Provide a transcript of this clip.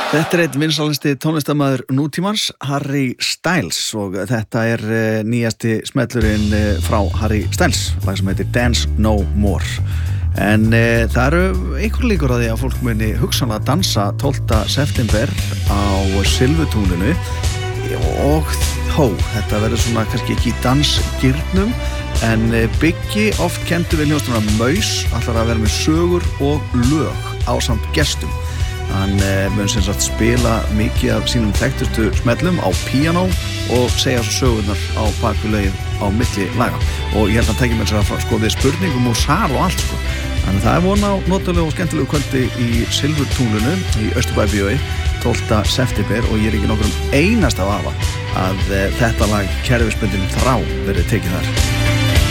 Þetta einn vinsælasti tónlistarmaður nútímans, Harry Styles, og þetta nýjasti smellurinn frá Harry Styles, lag sem heitir Dance No More. En það eru einhver líkur á því að fólk muni hugsanlega dansa 12. september á Silfurtunglinu og þetta verður svona kannski ekki í dansgirnum, en Biggi, oft kenndur við hljómsveitina Maus, ætlar að vera með sögur og lög ásamt gestum. Hann mun sem sagt spila mikið af sínum þekktustu smellum á píanó og segja svo sögurnar á bakvið lögin á milli laga. Og ég held að hann tæki með sér að sko við spurningum og sal og allt sko. Þannig það von á notalegu og skemmtilegu kvöldi í Silfurtunglinu í Austurbæ-bíói 12. september og ég ekki nokkur einasta vafa að þetta lag Kerfisbundin þrá verið tekið þar.